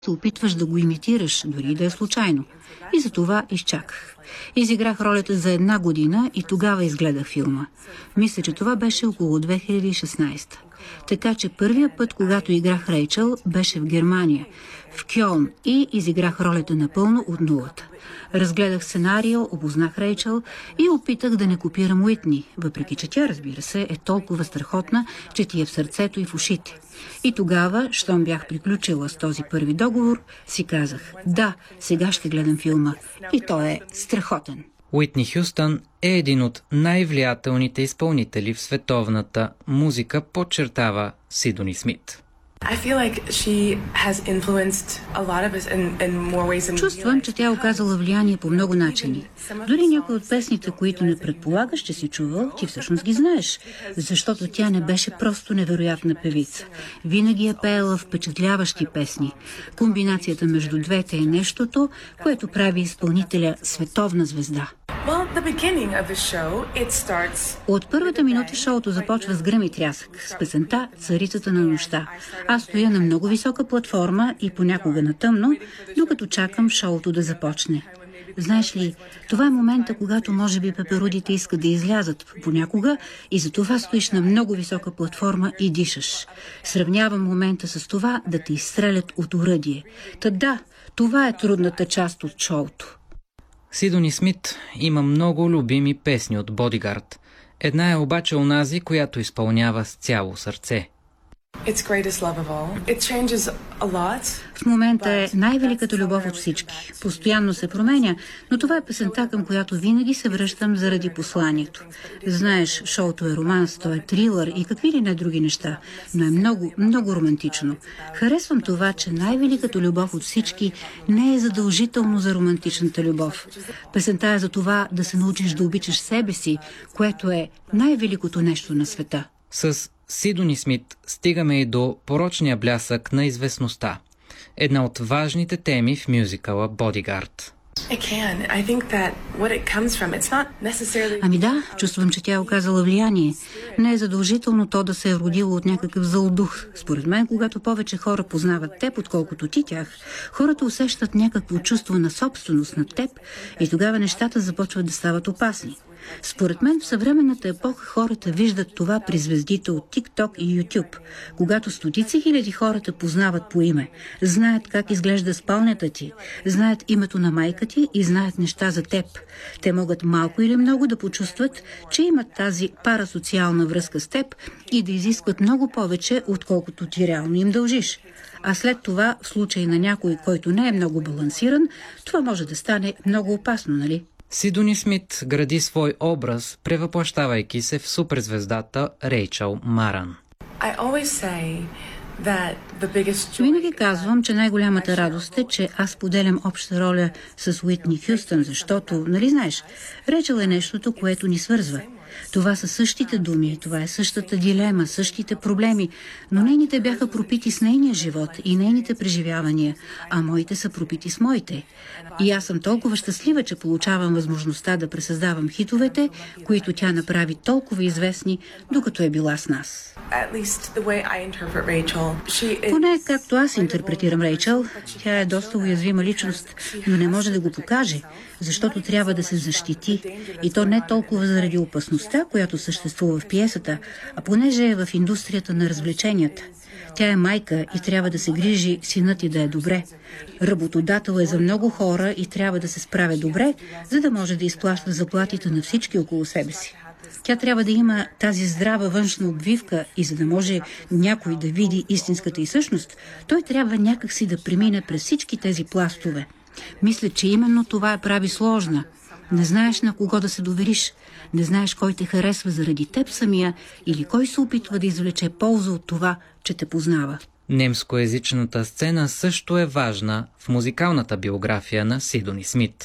се опитваш да го имитираш, дори да е случайно. И за това изчаках. Изиграх ролята за 1 година и тогава изгледах филма. Мисля, че това беше около 2016. Така че първия път, когато играх Рейчъл, беше в Германия, в Кьолн, и изиграх ролята напълно от нулата. Разгледах сценарио, опознах Рейчъл и опитах да не копирам Уитни, въпреки че тя, разбира се, е толкова страхотна, че ти е в сърцето и в ушите. И тогава, щом бях приключила с този първи договор, си казах: да, сега ще гледам филма. И той е страхотен. Уитни Хюстън е един от най-влиятелните изпълнители в световната музика, подчертава Сидони Смит. Чувствам, че тя е оказала влияние по много начини. Дори някои от песните, които не предполагаш, че си чувал, ти всъщност ги знаеш, защото тя не беше просто невероятна певица. Винаги е пеела впечатляващи песни. Комбинацията между двете е нещото, което прави изпълнителя световна звезда. От първата минута шоуто започва с гръм и трясък, с песента "Царицата на нощта". Аз стоя на много висока платформа и понякога на тъмно, докато чакам шоуто да започне. Знаеш ли, това е момента, когато може би пеперудите искат да излязат понякога и затова стоиш на много висока платформа и дишаш. Сравнявам момента с това да те изстрелят от оръдие. Та да, това е трудната част от шоуто. Сидони Смит има много любими песни от Бодигард. Една е обаче онази, която изпълнява с цяло сърце. В момента е най-великата любов от всички. Постоянно се променя, но това е песента, към която винаги се връщам заради посланието. Знаеш, шоуто е романс, то е трилър и какви ли не други неща, но е много, много романтично. Харесвам това, че най-великата любов от всички не е задължително за романтичната любов. Песента е за това да се научиш да обичаш себе си, което е най-великото нещо на света. С Сидони Смит стигаме и до порочния блясък на известността. Една от важните теми в мюзикъла Бодигард. Ами да, чувствам, че тя е оказала влияние. Не е задължително то да се е родило от някакъв зъл дух. Според мен, когато повече хора познават теб, отколкото ти тях, хората усещат някакво чувство на собственост над теб и тогава нещата започват да стават опасни. Според мен в съвременната епоха хората виждат това при звездите от TikTok и YouTube, когато стотици хиляди хората познават по име, знаят как изглежда спалнята ти, знаят името на майка ти и знаят неща за теб. Те могат малко или много да почувстват, че имат тази парасоциална връзка с теб и да изискват много повече, отколкото ти реално им дължиш. А след това, в случай на някой, който не е много балансиран, това може да стане много опасно, нали? Сидони Смит гради свой образ, превъплащавайки се в суперзвездата Рейчъл Маран. Винаги казвам, че най-голямата радост е, че аз поделям обща роля с Уитни Хюстън, защото, нали знаеш, Рейчъл е нещото, което ни свързва. Това са същите думи, това е същата дилема, същите проблеми, но нейните бяха пропити с нейния живот и нейните преживявания, а моите са пропити с моите. И аз съм толкова щастлива, че получавам възможността да пресъздавам хитовете, които тя направи толкова известни, докато е била с нас. Поне както аз интерпретирам Рейчъл, тя е доста уязвима личност, но не може да го покаже, защото трябва да се защити. И то не толкова заради опасността, която съществува в пиесата, а понеже е в индустрията на развлеченията. Тя е майка и трябва да се грижи синът и да е добре. Работодател е за много хора и трябва да се справя добре, за да може да изплаща заплатите на всички около себе си. Тя трябва да има тази здрава външна обвивка и за да може някой да види истинската й същност, той трябва някакси да премине през всички тези пластове. Мисля, че именно това я прави сложна. Не знаеш на кого да се довериш, не знаеш кой те харесва заради теб самия или кой се опитва да извлече полза от това, че те познава. Немскоязичната сцена също е важна в музикалната биография на Сидони Смит.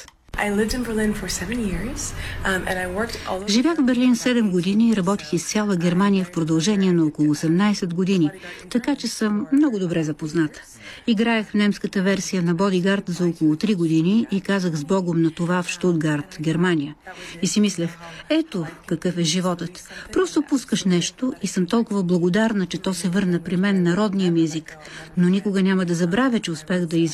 Живях в Берлин 7 години и работих из цяла Германия в продължение на около 18 години, така че съм много добре запозната. Играех в немската версия на Бодигард за около 3 години и казах с Богом на това в Штутгарт, Германия. И си мислех, ето какъв е животът. Просто пускаш нещо и съм толкова благодарна, че то се върна при мен народния ми език. Но никога няма да забравя, че успех да